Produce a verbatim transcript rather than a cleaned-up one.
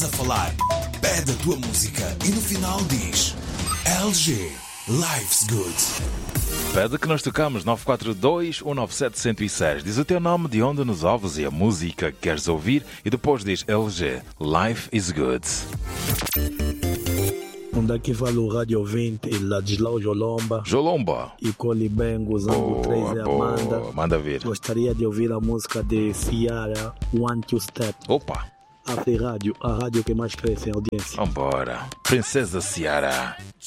a falar, pede a tua música e no final diz L G, Life's Good. Pede que nós tocamos nove quatro dois, um nove sete, um zero seis. Diz o teu nome, de onde nos ouves e a música que queres ouvir e depois diz L G, Life is Good. Onde aqui fala o Rádio vinte, lá de Lau Jolomba. Jolomba. E Colibengo, Zango três é Amanda. Boa, manda vir. Gostaria de ouvir a música de Ciara, One Two Step. Opa. After Rádio, a rádio que mais cresce em audiência. Vambora. Princesa Ciara.